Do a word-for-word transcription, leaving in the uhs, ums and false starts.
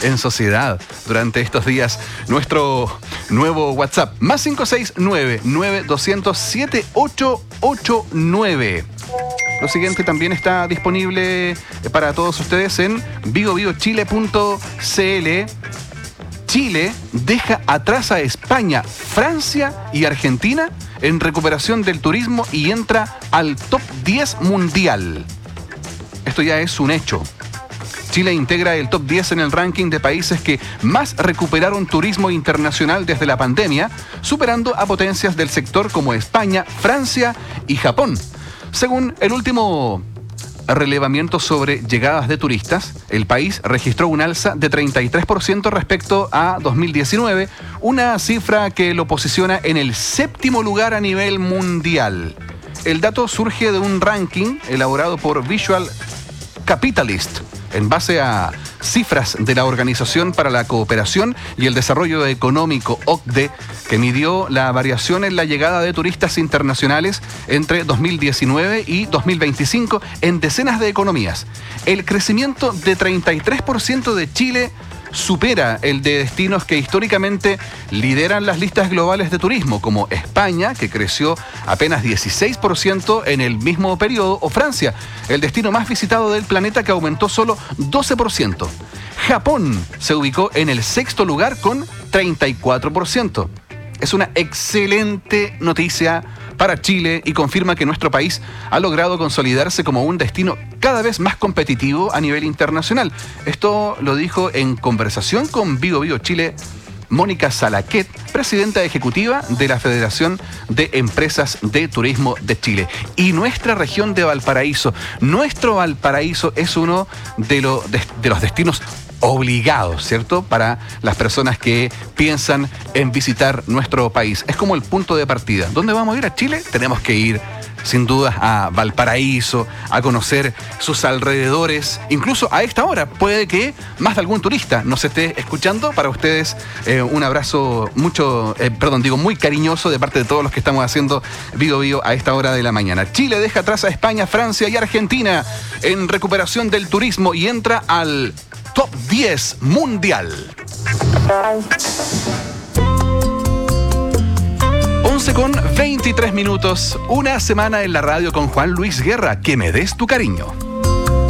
en sociedad durante estos días. Nuestro nuevo WhatsApp, más cinco seis nueve, nueve dos cero cero, siete ocho ocho nueve. Lo siguiente también está disponible para todos ustedes en vigo vigo chile punto c l. Chile deja atrás a España, Francia y Argentina en recuperación del turismo y entra al top diez mundial. Esto ya es un hecho. Chile integra el top diez en el ranking de países que más recuperaron turismo internacional desde la pandemia, superando a potencias del sector como España, Francia y Japón. Según el último relevamiento sobre llegadas de turistas, el país registró un alza de treinta y tres por ciento respecto a dos mil diecinueve, una cifra que lo posiciona en el séptimo lugar a nivel mundial. El dato surge de un ranking elaborado por Visual Capitalist en base a cifras de la Organización para la Cooperación y el Desarrollo Económico, O C D E, que midió la variación en la llegada de turistas internacionales entre dos mil diecinueve y dos mil veinticinco en decenas de economías. El crecimiento de treinta y tres por ciento de Chile supera el de destinos que históricamente lideran las listas globales de turismo, como España, que creció apenas dieciséis por ciento en el mismo periodo, o Francia, el destino más visitado del planeta, que aumentó solo doce por ciento. Japón se ubicó en el sexto lugar con treinta y cuatro por ciento. Es una excelente noticia para Chile y confirma que nuestro país ha logrado consolidarse como un destino cada vez más competitivo a nivel internacional. Esto lo dijo en conversación con Vigo Vigo Chile Mónica Salaquet, presidenta ejecutiva de la Federación de Empresas de Turismo de Chile. Y nuestra región de Valparaíso, nuestro Valparaíso es uno de, lo, de, de los destinos obligados, ¿cierto?, para las personas que piensan en visitar nuestro país. Es como el punto de partida. ¿Dónde vamos a ir a Chile? Tenemos que ir, sin duda, a Valparaíso, a conocer sus alrededores. Incluso a esta hora puede que más de algún turista nos esté escuchando. Para ustedes, eh, un abrazo mucho, eh, perdón, digo muy cariñoso de parte de todos los que estamos haciendo Vigo Vigo a esta hora de la mañana. Chile deja atrás a España, Francia y Argentina en recuperación del turismo y entra al top diez mundial. once con veintitrés minutos. Una semana en la radio con Juan Luis Guerra. Que me des tu cariño.